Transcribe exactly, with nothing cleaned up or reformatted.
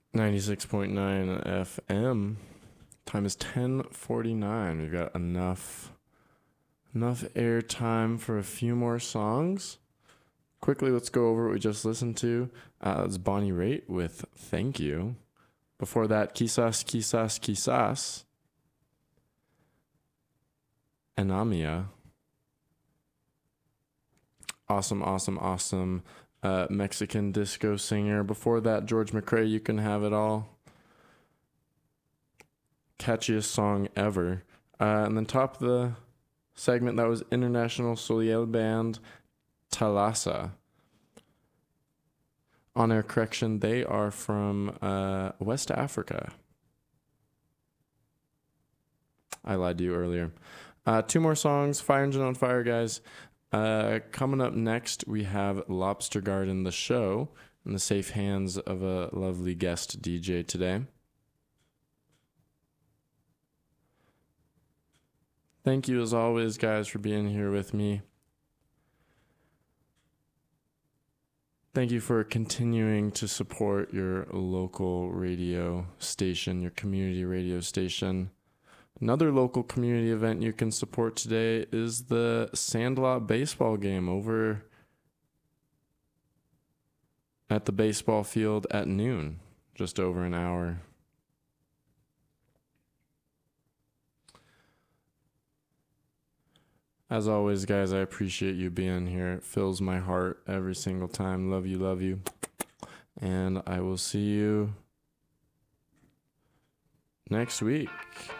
ninety-six point nine F M. Time is ten forty-nine. We've got enough enough air time for a few more songs. Quickly, let's go over what we just listened to. Uh, it's Bonnie Raitt with Thank You. Before that, Quizás, Quizás, Quizás. Anamia. Awesome, awesome, awesome. Uh, Mexican disco singer. Before that, George McRae, You Can Have It All. Catchiest song ever. Uh, and then top of the segment, that was International Soleil Band, Talasa. On air correction, they are from uh, West Africa. I lied to you earlier. Uh, two more songs, Fire Engine on Fire, guys. Uh, coming up next, we have Lobster Garden, the show, in the safe hands of a lovely guest D J today. Thank you, as always, guys, for being here with me. Thank you for continuing to support your local radio station, your community radio station. Another local community event you can support today is the Sandlot baseball game over at the baseball field at noon, just over an hour. As always, guys, I appreciate you being here. It fills my heart every single time. Love you, love you. And I will see you next week.